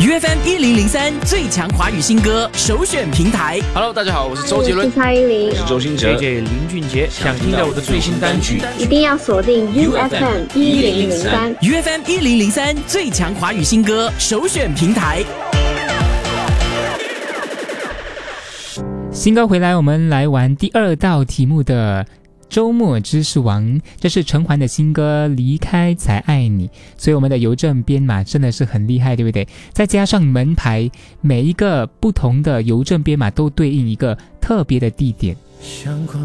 UFM 1003最强华语新歌首选平台。 Hello， 大家好，我是周杰伦， 我是蔡依林， 我是周兴哲 ，JJ 林俊杰。 想听到我的最新单曲， 一定要锁定 UFM 1003。 UFM 1003最强华语新歌首选平台。 新歌回来，我们来玩第二道题目的周末知识王。这是陈奂的新歌《离开才爱你》，所以我们的邮政编码真的是很厉害，对不对？再加上门牌，每一个不同的邮政编码都对应一个特别的地点。